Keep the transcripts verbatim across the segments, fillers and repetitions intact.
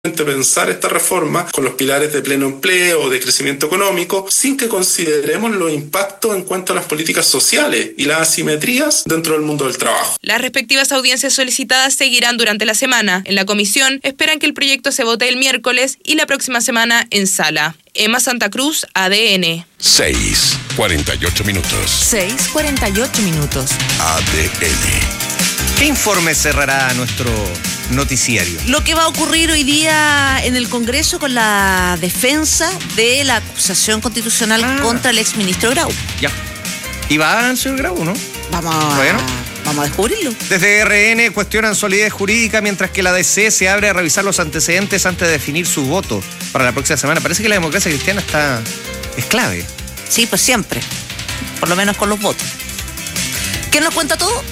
pensar esta reforma con los pilares de pleno empleo o de crecimiento económico sin que consideremos los impactos en cuanto a las políticas sociales y las asimetrías dentro del mundo del trabajo. Las respectivas audiencias solicitadas seguirán durante la semana. En la comisión esperan que el proyecto se vote el miércoles y la próxima semana en sala. Emma Santa Cruz, A D N. seis, cuarenta y ocho minutos. seis, cuarenta y ocho minutos. A D N. ¿Qué informe cerrará nuestro noticiario? Lo que va a ocurrir hoy día en el Congreso con la defensa de la acusación constitucional ah. contra el exministro Grau. Ya. ¿Y va el señor Grau, no? Vamos a, bueno. vamos a descubrirlo. Desde R N cuestionan solidez jurídica mientras que la D C se abre a revisar los antecedentes antes de definir su voto para la próxima semana. Parece que la democracia cristiana está es clave. Sí, pues siempre. Por lo menos con los votos. ¿Quién nos cuenta todo?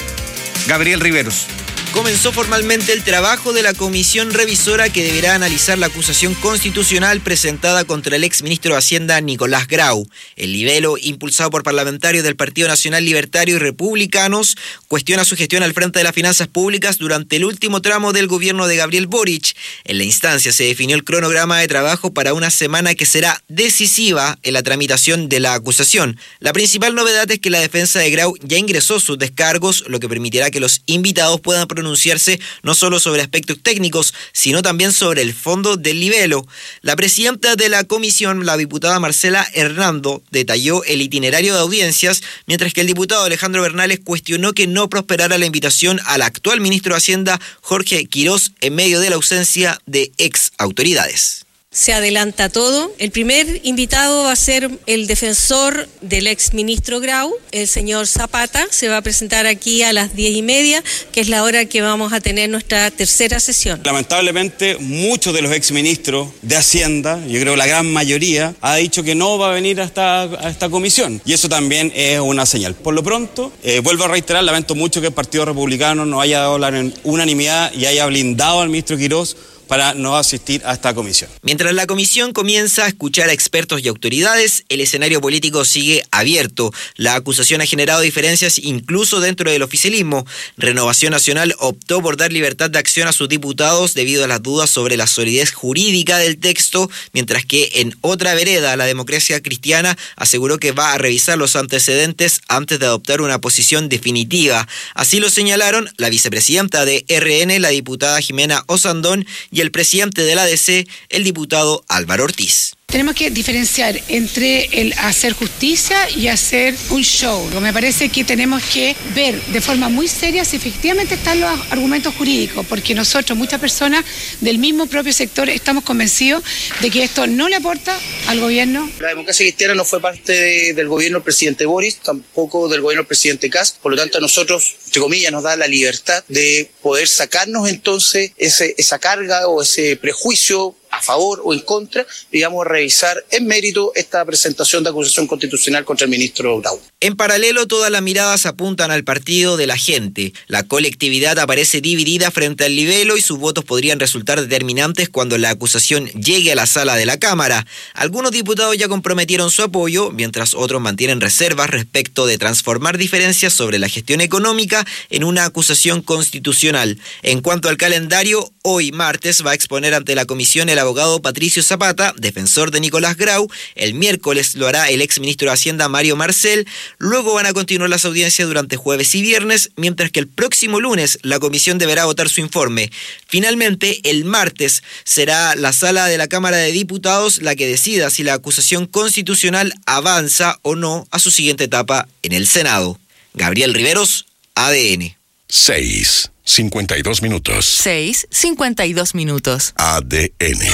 Gabriel Riveros. Comenzó formalmente el trabajo de la comisión revisora que deberá analizar la acusación constitucional presentada contra el exministro de Hacienda Nicolás Grau. El libelo, impulsado por parlamentarios del Partido Nacional Libertario y Republicanos, cuestiona su gestión al frente de las finanzas públicas durante el último tramo del gobierno de Gabriel Boric. En la instancia se definió el cronograma de trabajo para una semana que será decisiva en la tramitación de la acusación. La principal novedad es que la defensa de Grau ya ingresó sus descargos, lo que permitirá que los invitados puedan pronunciar pronunciarse no solo sobre aspectos técnicos, sino también sobre el fondo del libelo. La presidenta de la comisión, la diputada Marcela Hernando, detalló el itinerario de audiencias, mientras que el diputado Alejandro Bernales cuestionó que no prosperara la invitación al actual ministro de Hacienda, Jorge Quirós, en medio de la ausencia de ex autoridades. Se adelanta todo. El primer invitado va a ser el defensor del exministro Grau, el señor Zapata. Se va a presentar aquí a las diez y media, que es la hora que vamos a tener nuestra tercera sesión. Lamentablemente, muchos de los exministros de Hacienda, yo creo la gran mayoría, ha dicho que no va a venir a esta, a esta comisión. Y eso también es una señal. Por lo pronto, eh, vuelvo a reiterar, lamento mucho que el Partido Republicano no haya dado la unanimidad y haya blindado al ministro Quirós para no asistir a esta comisión. Mientras la comisión comienza a escuchar a expertos y autoridades, el escenario político sigue abierto. La acusación ha generado diferencias incluso dentro del oficialismo. Renovación Nacional optó por dar libertad de acción a sus diputados debido a las dudas sobre la solidez jurídica del texto, mientras que en otra vereda, la Democracia Cristiana aseguró que va a revisar los antecedentes antes de adoptar una posición definitiva. Así lo señalaron la vicepresidenta de R N, la diputada Jimena Osandón, y el presidente de la A D C, el diputado Álvaro Ortiz. Tenemos que diferenciar entre el hacer justicia y hacer un show. Me parece que tenemos que ver de forma muy seria si efectivamente están los argumentos jurídicos, porque nosotros, muchas personas del mismo propio sector, estamos convencidos de que esto no le aporta al gobierno. La Democracia Cristiana no fue parte de, del gobierno del presidente Boris, tampoco del gobierno del presidente Kast. Por lo tanto, a nosotros, entre comillas, nos da la libertad de poder sacarnos entonces ese, esa carga o ese prejuicio a favor o en contra, digamos, revisar en mérito esta presentación de acusación constitucional contra el ministro Grau. En paralelo, todas las miradas apuntan al partido de la gente. La colectividad aparece dividida frente al libelo y sus votos podrían resultar determinantes cuando la acusación llegue a la sala de la Cámara. Algunos diputados ya comprometieron su apoyo, mientras otros mantienen reservas respecto de transformar diferencias sobre la gestión económica en una acusación constitucional. En cuanto al calendario, hoy martes va a exponer ante la comisión el abogado Patricio Zapata, defensor de Nicolás Grau. El miércoles lo hará el exministro de Hacienda Mario Marcel. Luego van a continuar las audiencias durante jueves y viernes, mientras que el próximo lunes la comisión deberá votar su informe. Finalmente, el martes será la sala de la Cámara de Diputados la que decida si la acusación constitucional avanza o no a su siguiente etapa en el Senado. Gabriel Riveros, A D N. seis, cincuenta y dos minutos. seis, cincuenta y dos minutos. A D N.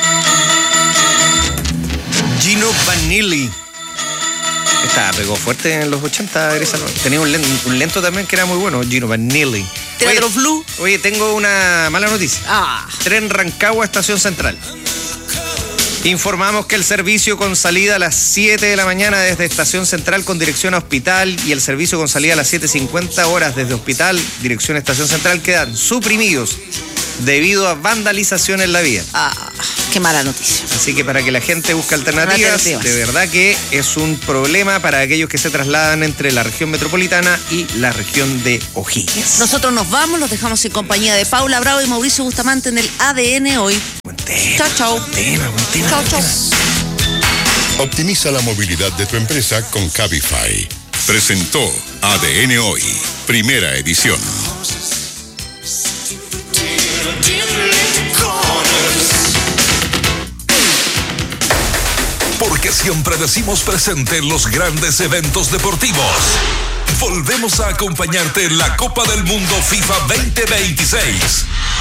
Gino Vanelli. Esta pegó fuerte en los ochenta, Grisa. Tenía un lento, un lento también que era muy bueno, Gino Vanelli. Teatro Blue. Oye, tengo una mala noticia. Ah. Tren Rancagua, Estación Central. Informamos que el servicio con salida a las siete de la mañana desde Estación Central con dirección a Hospital y el servicio con salida a las siete cincuenta horas desde Hospital, dirección a Estación Central, quedan suprimidos debido a vandalización en la vía. Ah. Qué mala noticia. Así que para que la gente busque alternativas, Alternativas. de verdad que es un problema para aquellos que se trasladan entre la región metropolitana y la región de O'Higgins. Nosotros nos vamos, los dejamos en compañía de Paula Bravo y Mauricio Bustamante en el A D N Hoy. Buen tema. Chao, chao. Buen tema, buen tema. Chao, chao. Optimiza la movilidad de tu empresa con Cabify. Presentó A D N Hoy, primera edición. Porque siempre decimos presente en los grandes eventos deportivos. Volvemos a acompañarte en la Copa del Mundo FIFA veinte veintiséis.